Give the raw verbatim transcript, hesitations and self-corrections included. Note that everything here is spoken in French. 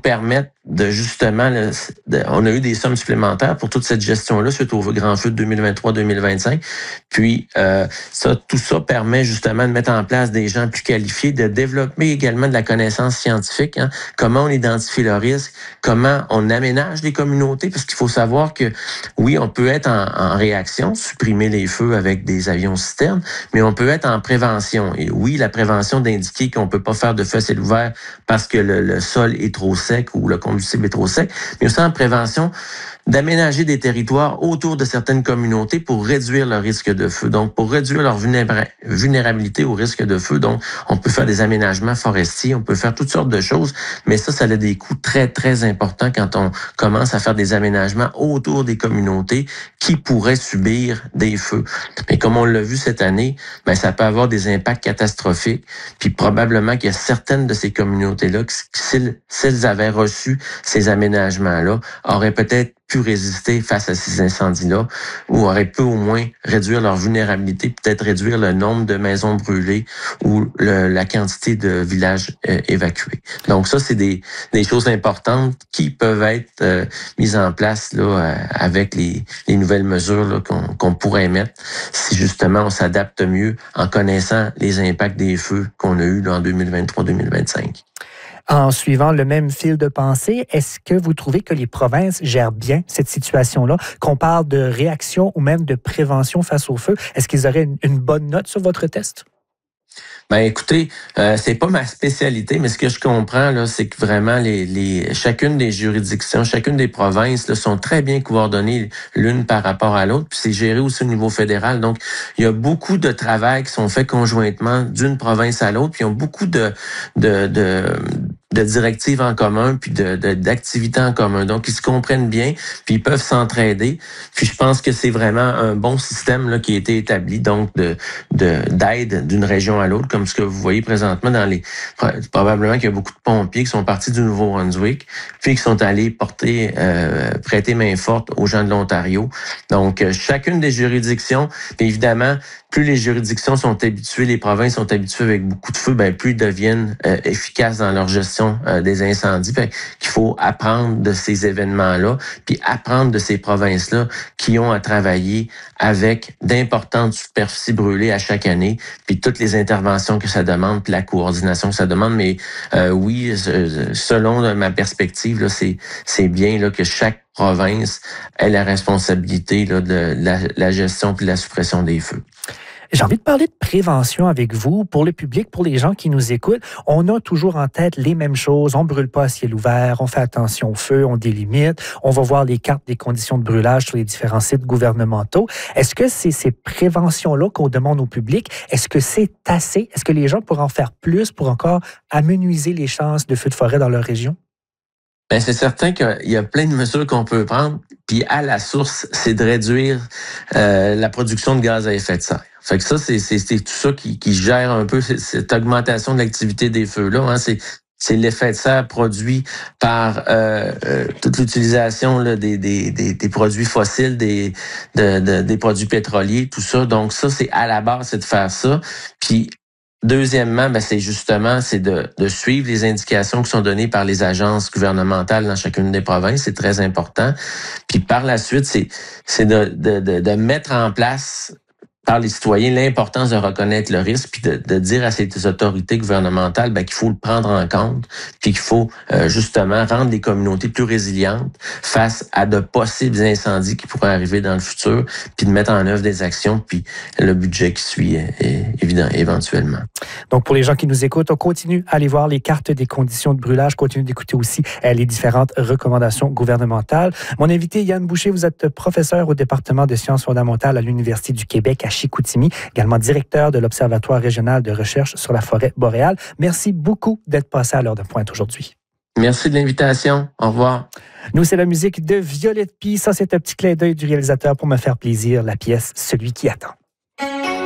permettre de justement, là, de, on a eu des sommes supplémentaires pour toute cette gestion-là suite au grand feu de deux mille vingt-trois deux mille vingt-cinq. Puis euh, ça, tout ça permet justement de mettre en place des gens plus qualifiés, de développer également de la connaissance scientifique, hein, comment on identifie le risque, comment on aménage les communautés, parce qu'il faut savoir que oui, on peut être en, en réaction, supprimer les feux avec des avions citernes, mais on peut être en prévention. Et oui, la prévention d'indiquer qu'on peut pas faire de feu à ciel ouvert parce que le, le sol est trop sec ou le combustible est trop sec, mais aussi en prévention d'aménager des territoires autour de certaines communautés pour réduire le risque de feu. Donc, pour réduire leur vulnérabilité au risque de feu. Donc, on peut faire des aménagements forestiers, on peut faire toutes sortes de choses, mais ça, ça a des coûts très, très importants quand on commence à faire des aménagements autour des communautés qui pourraient subir des feux. Mais comme on l'a vu cette année, ben, ça peut avoir des impacts catastrophiques. Puis probablement qu'il y a certaines de ces communautés-là qui, s'ils, s'ils avaient reçu ces aménagements-là, auraient peut-être pu résister face à ces incendies-là, ou auraient pu au moins réduire leur vulnérabilité, peut-être réduire le nombre de maisons brûlées ou le, la quantité de villages euh, évacués. Donc ça, c'est des, des choses importantes qui peuvent être euh, mises en place là euh, avec les, les nouvelles mesures là, qu'on, qu'on pourrait mettre si justement on s'adapte mieux en connaissant les impacts des feux qu'on a eus là, en deux mille vingt-trois deux mille vingt-cinq. En suivant le même fil de pensée, est-ce que vous trouvez que les provinces gèrent bien cette situation-là? Qu'on parle de réaction ou même de prévention face au feu, est-ce qu'ils auraient une, une bonne note sur votre test? Ben écoutez, euh, c'est pas ma spécialité, mais ce que je comprends là, c'est que vraiment les, les chacune des juridictions, chacune des provinces là, sont très bien coordonnées l'une par rapport à l'autre, puis c'est géré aussi au niveau fédéral. Donc il y a beaucoup de travail qui sont faits conjointement d'une province à l'autre, puis ils ont beaucoup de de, de de directives en commun, puis de, de, d'activités en commun. Donc, ils se comprennent bien, puis ils peuvent s'entraider. Puis je pense que c'est vraiment un bon système là, qui a été établi, donc de, de d'aide d'une région à l'autre, comme ce que vous voyez présentement dans les... Probablement qu'il y a beaucoup de pompiers qui sont partis du Nouveau-Brunswick, puis qui sont allés porter, euh, prêter main forte aux gens de l'Ontario. Donc, chacune des juridictions, puis évidemment, plus les juridictions sont habituées, les provinces sont habituées avec beaucoup de feu, ben plus ils deviennent euh, efficaces dans leur gestion euh, des incendies. Fait qu'il faut apprendre de ces événements-là, puis apprendre de ces provinces-là qui ont à travailler avec d'importantes superficies brûlées à chaque année, puis toutes les interventions que ça demande, puis la coordination que ça demande. Mais euh, oui, selon ma perspective, là, c'est c'est bien là que chaque province ait la responsabilité là, de la, la gestion puis la suppression des feux. J'ai envie de parler de prévention avec vous, pour le public, pour les gens qui nous écoutent. On a toujours en tête les mêmes choses. On ne brûle pas à ciel ouvert, on fait attention au feu, on délimite, on va voir les cartes des conditions de brûlage sur les différents sites gouvernementaux. Est-ce que c'est ces préventions-là qu'on demande au public? Est-ce que c'est assez? Est-ce que les gens pourraient en faire plus pour encore amenuiser les chances de feux de forêt dans leur région? Ben c'est certain qu'il y a plein de mesures qu'on peut prendre, puis à la source, c'est de réduire euh, la production de gaz à effet de serre. Fait que ça, c'est, c'est, c'est tout ça qui, qui gère un peu cette augmentation de l'activité des feux-là. Hein. C'est, c'est l'effet de serre produit par euh, euh, toute l'utilisation là, des, des, des, des produits fossiles, des, de, de, des produits pétroliers, tout ça. Donc ça, c'est à la base, c'est de faire ça. Puis deuxièmement, ben c'est justement c'est de, de suivre les indications qui sont données par les agences gouvernementales dans chacune des provinces. C'est très important. Puis par la suite, c'est, c'est de, de, de, de mettre en place par les citoyens l'importance de reconnaître le risque puis de, de dire à ces autorités gouvernementales ben, qu'il faut le prendre en compte puis qu'il faut euh, justement rendre les communautés plus résilientes face à de possibles incendies qui pourraient arriver dans le futur puis de mettre en œuvre des actions puis le budget qui suit est, est évident éventuellement. Donc pour les gens qui nous écoutent, on continue à aller voir les cartes des conditions de brûlage, continue d'écouter aussi euh, les différentes recommandations gouvernementales. Mon invité Yann Boucher, vous êtes professeur au département de sciences fondamentales à l'Université du Québec à Chicoutimi, également directeur de l'Observatoire régional de recherche sur la forêt boréale. Merci beaucoup d'être passé à l'heure de pointe aujourd'hui. Merci de l'invitation. Au revoir. Nous, c'est la musique de Violette Pie. Ça, c'est un petit clin d'œil du réalisateur pour me faire plaisir, la pièce « Celui qui attend ».